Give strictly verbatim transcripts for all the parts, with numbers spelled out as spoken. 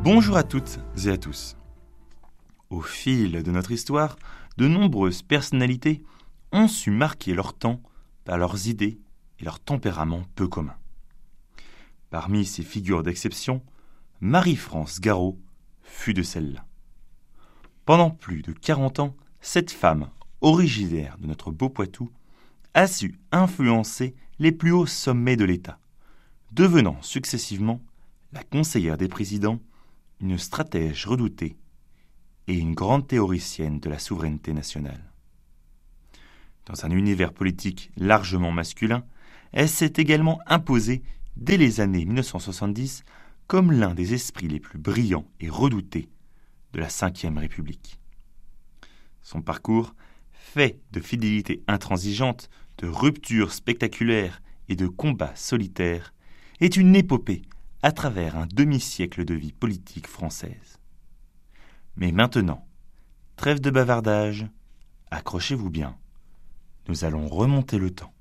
Bonjour à toutes et à tous. Au fil de notre histoire, de nombreuses personnalités ont su marquer leur temps par leurs idées et leur tempérament peu commun. Parmi ces figures d'exception, Marie-France Garot fut de celles-là. Pendant plus de quarante ans, cette femme, originaire de notre beau Poitou, a su influencer les plus hauts sommets de l'État, devenant successivement la conseillère des présidents, une stratège redoutée et une grande théoricienne de la souveraineté nationale. Dans un univers politique largement masculin, elle s'est également imposée dès les années mille neuf cent soixante-dix comme l'un des esprits les plus brillants et redoutés de la cinquième République. Son parcours, fait de fidélité intransigeante, de ruptures spectaculaires et de combats solitaires, est une épopée à travers un demi-siècle de vie politique française. Mais maintenant, trêve de bavardage, accrochez-vous bien, nous allons remonter le temps.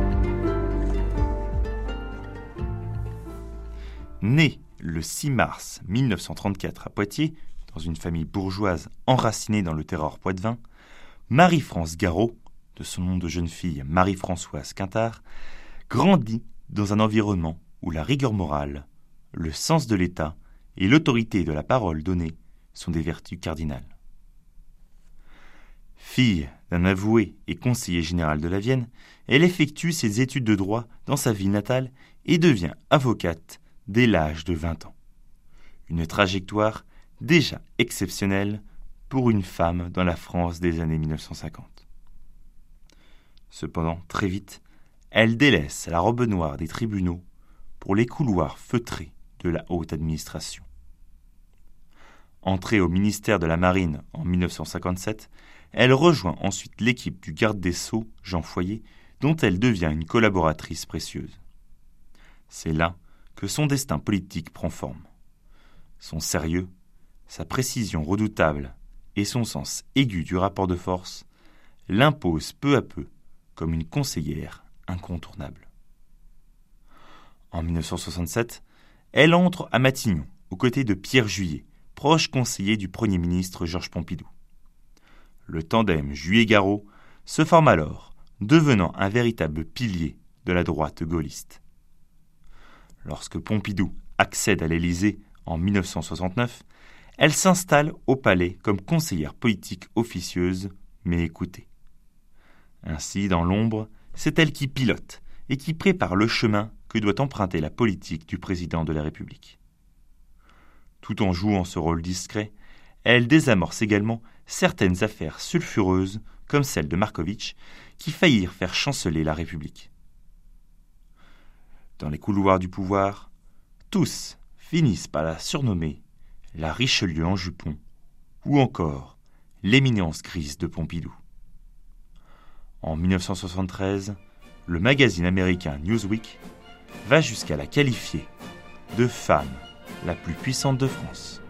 Née le six mars mille neuf cent trente-quatre à Poitiers, dans une famille bourgeoise enracinée dans le terroir poitevin, Marie-France Garot, de son nom de jeune fille Marie-Françoise Quintard, grandit dans un environnement où la rigueur morale, le sens de l'État et l'autorité de la parole donnée sont des vertus cardinales. Fille d'un avoué et conseiller général de la Vienne, elle effectue ses études de droit dans sa ville natale et devient avocate dès l'âge de vingt ans. Une trajectoire déjà exceptionnelle pour une femme dans la France des années mille neuf cent cinquante. Cependant, très vite, elle délaisse la robe noire des tribunaux pour les couloirs feutrés de la haute administration. Entrée au ministère de la Marine en mille neuf cent cinquante-sept, elle rejoint ensuite l'équipe du garde des Sceaux, Jean Foyer, dont elle devient une collaboratrice précieuse. C'est là que son destin politique prend forme. Son sérieux, sa précision redoutable et son sens aigu du rapport de force l'imposent peu à peu comme une conseillère incontournable. En mille neuf cent soixante-sept, elle entre à Matignon, aux côtés de Pierre Juillet, proche conseiller du Premier ministre Georges Pompidou. Le tandem Juillet-Garot se forme alors, devenant un véritable pilier de la droite gaulliste. Lorsque Pompidou accède à l'Élysée en mille neuf cent soixante-neuf, elle s'installe au palais comme conseillère politique officieuse, mais écoutée. Ainsi, dans l'ombre, c'est elle qui pilote et qui prépare le chemin que doit emprunter la politique du président de la République. Tout en jouant ce rôle discret, elle désamorce également certaines affaires sulfureuses, comme celle de Markovitch, qui faillirent faire chanceler la République. Dans les couloirs du pouvoir, tous finissent par la surnommer la Richelieu en jupon, ou encore l'éminence grise de Pompidou. En mille neuf cent soixante-treize, le magazine américain Newsweek va jusqu'à la qualifier de femme la plus puissante de France.